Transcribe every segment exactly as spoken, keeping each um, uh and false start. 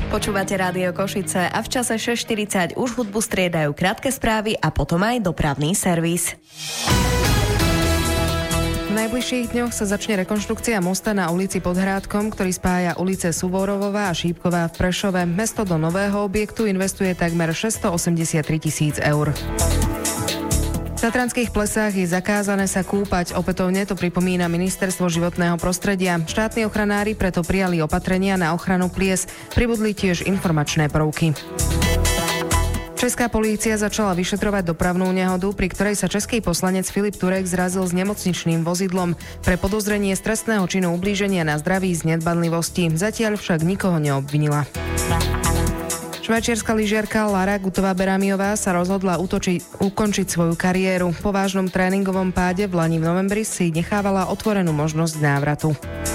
Počúvate Rádio Košice a v čase šesť štyridsať už hudbu striedajú krátke správy a potom aj dopravný servis. V najbližších dňoch sa začne rekonštrukcia mosta na ulici Pod Hrádkom, ktorý spája ulice Suvorovová a Šípková v Prešove. Mesto do nového objektu investuje takmer šesťstoosemdesiattri tisíc eur. V tatranských plesách je zakázané sa kúpať. Opätovne to pripomína Ministerstvo životného prostredia. Štátni ochranári preto prijali opatrenia na ochranu plies. Pribudli tiež informačné prvky. Česká polícia začala vyšetrovať dopravnú nehodu, pri ktorej sa český poslanec Filip Turek zrazil s nemocničným vozidlom. Pre podozrenie z trestného činu ublíženia na zdraví z nedbanlivosti. Zatiaľ však nikoho neobvinila. Švajčiarska lyžiarka Lara Gutová-Beramiová sa rozhodla utoči, ukončiť svoju kariéru. Po vážnom tréningovom páde v lani v novembri si nechávala otvorenú možnosť návratu.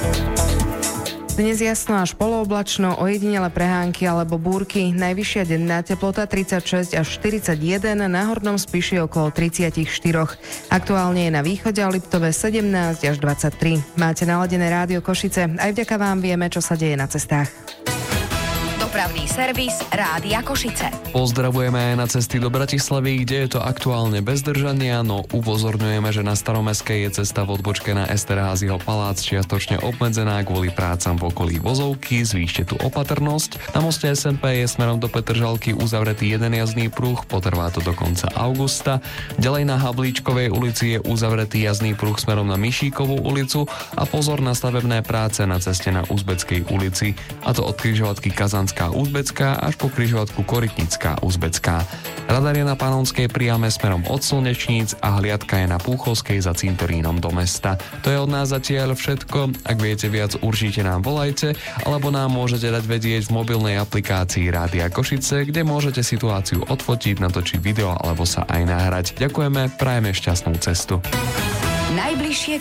Dnes jasno až polooblačno, ojedinele prehánky alebo búrky. Najvyššia denná teplota tridsaťšesť až štyridsaťjeden, na Hornom Spiši okolo tridsaťštyri. Aktuálne je na východe a Liptove sedemnásť až dvadsaťtri. Máte naladené Rádio Košice. Aj vďaka vám vieme, čo sa deje na cestách. Dopravný servis Rádia Košice. Pozdravujeme aj na cesty do Bratislavy, kde je to aktuálne bez zdržania, no upozorňujeme, že na Staromestskej je cesta v odbočke na Esterházyho palác čiastočne obmedzená kvôli prácam v okolí vozovky, zvýšte tu opatrnosť. Na moste es en pé je smerom do Petržalky uzavretý jeden jazdný pruh, potrvá to do konca augusta. Ďalej na Hablíčkovej ulici je uzavretý jazdný pruh smerom na Mišíkovú ulicu a pozor na stavebné práce na ceste na Uzbeckej ulici, a to od križovatky Kazanská Uzbecká až po križovatku Korytnická Uzbecká. Radar je na Panonskej priame smerom od Slnečníc a hliadka je na Púchovskej za cintorínom do mesta. To je od nás zatiaľ všetko. Ak viete viac, určite nám volajte, alebo nám môžete dať vedieť v mobilnej aplikácii Rádia Košice, kde môžete situáciu odfotiť, natočiť video alebo sa aj nahrať. Ďakujeme, prajeme šťastnú cestu. Najbližšie